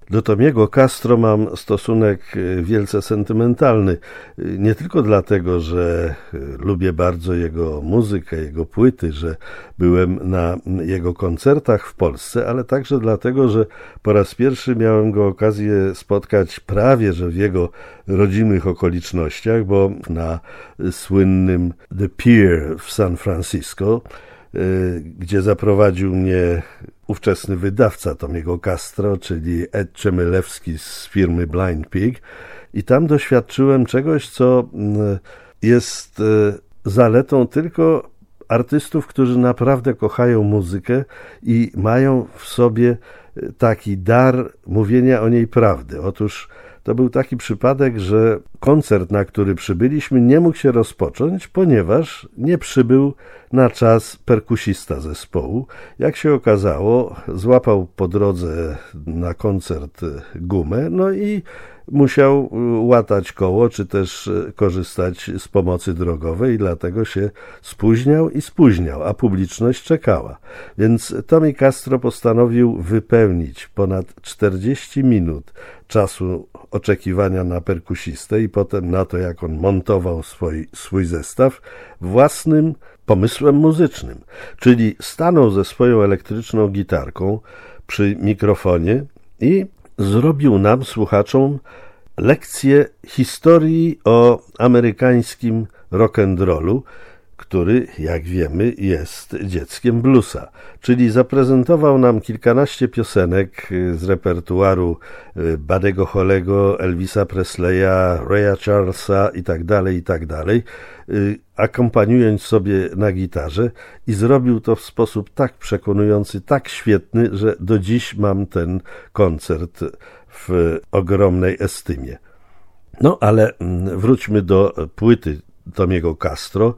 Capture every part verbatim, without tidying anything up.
Do Tomiego Castro mam stosunek wielce sentymentalny. Nie tylko dlatego, że lubię bardzo jego muzykę, jego płyty, że byłem na jego koncertach w Polsce, ale także dlatego, że po raz pierwszy miałem go okazję spotkać prawie że w jego rodzimych okolicznościach, bo na słynnym The Pier w San Francisco, gdzie zaprowadził mnie ówczesny wydawca Tomiego Castro, czyli Ed Czemylewski z firmy Blind Pig, i tam doświadczyłem czegoś, co jest zaletą tylko artystów, którzy naprawdę kochają muzykę i mają w sobie taki dar mówienia o niej prawdy. Otóż to był taki przypadek, że koncert, na który przybyliśmy, nie mógł się rozpocząć, ponieważ nie przybył na czas perkusista zespołu. Jak się okazało, złapał po drodze na koncert gumę, no i musiał łatać koło, czy też korzystać z pomocy drogowej, dlatego się spóźniał i spóźniał, a publiczność czekała. Więc Tommy Castro postanowił wypełnić ponad czterdzieści minut czasu oczekiwania na perkusistę i potem na to, jak on montował swój, swój zestaw, własnym pomysłem muzycznym. Czyli stanął ze swoją elektryczną gitarką przy mikrofonie i zrobił nam, słuchaczom, lekcję historii o amerykańskim rock'n'rollu, który, jak wiemy, jest dzieckiem bluesa. Czyli zaprezentował nam kilkanaście piosenek z repertuaru Buddy'ego Hollego, Elvisa Presleya, Raya Charlesa itd., itd., akompaniując sobie na gitarze, i zrobił to w sposób tak przekonujący, tak świetny, że do dziś mam ten koncert w ogromnej estymie. No ale wróćmy do płyty Tomiego Castro,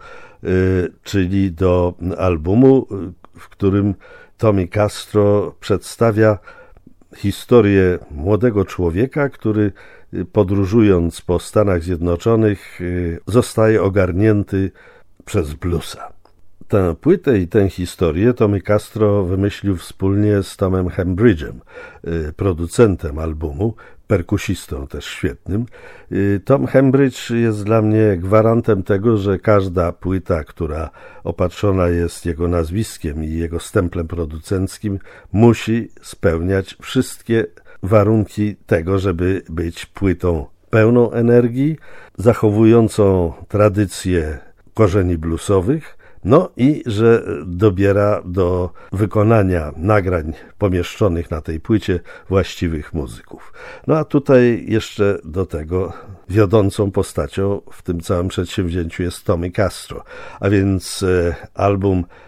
czyli do albumu, w którym Tommy Castro przedstawia historię młodego człowieka, który podróżując po Stanach Zjednoczonych zostaje ogarnięty przez bluesa. Tę płytę i tę historię Tommy Castro wymyślił wspólnie z Tomem Hembridge'em, producentem albumu, perkusistą też świetnym. Tom Hembridge jest dla mnie gwarantem tego, że każda płyta, która opatrzona jest jego nazwiskiem i jego stemplem producenckim, musi spełniać wszystkie warunki tego, żeby być płytą pełną energii, zachowującą tradycję korzeni bluesowych, no i że dobiera do wykonania nagrań pomieszczonych na tej płycie właściwych muzyków. No a tutaj jeszcze do tego wiodącą postacią w tym całym przedsięwzięciu jest Tommy Castro, a więc album